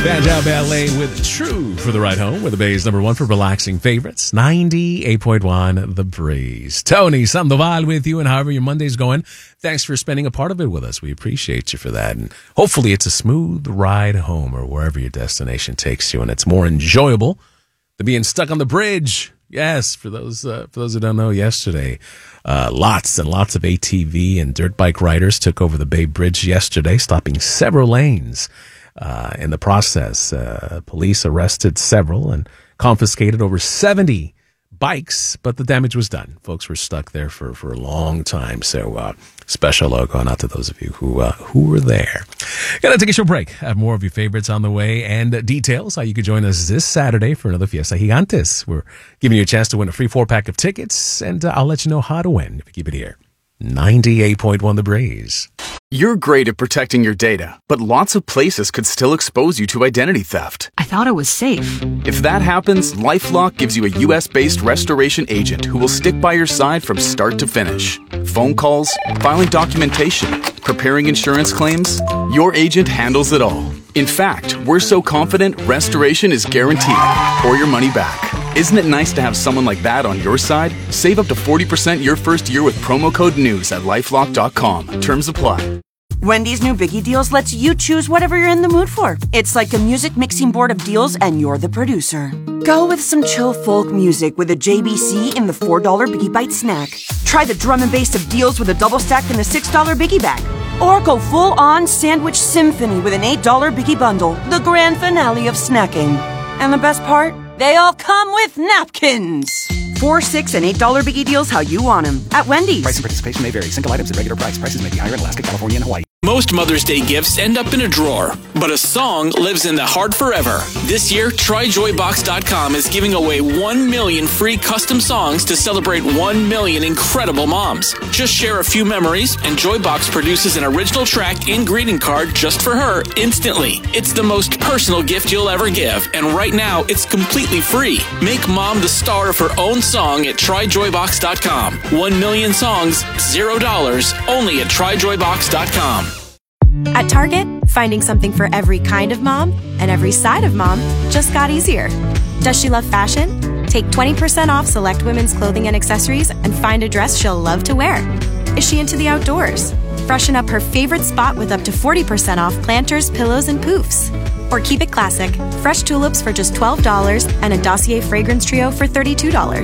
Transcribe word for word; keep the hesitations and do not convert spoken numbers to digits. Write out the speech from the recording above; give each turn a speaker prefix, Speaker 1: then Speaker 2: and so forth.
Speaker 1: Banjo Ballet with True for the ride home, with the Bay's number one for relaxing favorites. ninety-eight point one The Breeze. Tony Sandoval with you, and however your Monday's going, thanks for spending a part of it with us. We appreciate you for that. And hopefully it's a smooth ride home or wherever your destination takes you, and it's more enjoyable than being stuck on the bridge. Yes, for those uh, for those who don't know, yesterday, uh, lots and lots of A T V and dirt bike riders took over the Bay Bridge yesterday, stopping several lanes. Uh, in the process, uh, police arrested several and confiscated over seventy bikes, but the damage was done. Folks were stuck there for, for a long time. So, uh, special love going out to those of you who, uh, who were there. Gonna take a short break. Have more of your favorites on the way and uh, details how you could join us this Saturday for another Fiesta Gigantes. We're giving you a chance to win a free four pack of tickets, and uh, I'll let you know how to win if you keep it here. ninety-eight point one The Breeze.
Speaker 2: You're great at protecting your data, but lots of places could still expose you to identity theft.
Speaker 3: I thought it was safe.
Speaker 2: If that happens, LifeLock gives you a U S-based restoration agent who will stick by your side from start to finish. Phone calls, filing documentation, preparing insurance claims, your agent handles it all. In fact, we're so confident restoration is guaranteed or your money back. Isn't it nice to have someone like that on your side? Save up to forty percent your first year with promo code NEWS at lifelock dot com. Terms apply.
Speaker 4: Wendy's new Biggie Deals lets you choose whatever you're in the mood for. It's like a music mixing board of deals, and you're the producer. Go with some chill folk music with a J B C in the four dollar Biggie Bite snack. Try the drum and bass of deals with a double stack in the six dollar Biggie Bag. Or go full-on sandwich symphony with an eight dollar Biggie Bundle, the grand finale of snacking. And the best part? They all come with napkins. Four, six, and eight dollar Biggie Deals how you want them at Wendy's.
Speaker 5: Price and participation may vary. Single items at regular price. Prices may be higher in Alaska, California, and Hawaii.
Speaker 6: Most Mother's Day gifts end up in a drawer, but a song lives in the heart forever. This year, Try Joy Box dot com is giving away one million free custom songs to celebrate one million incredible moms. Just share a few memories, and Joybox produces an original track and greeting card just for her instantly. It's the most personal gift you'll ever give, and right now, it's completely free. Make mom the star of her own song at Try Joy Box dot com. One million songs, zero dollars, only at Try Joy Box dot com.
Speaker 7: At Target, finding something for every kind of mom and every side of mom just got easier. Does she love fashion? Take twenty percent off select women's clothing and accessories and find a dress she'll love to wear. Is she into the outdoors? Freshen up her favorite spot with up to forty percent off planters, pillows, and poofs. Or keep it classic. Fresh tulips for just twelve dollars and a Dossier fragrance trio for thirty-two dollars.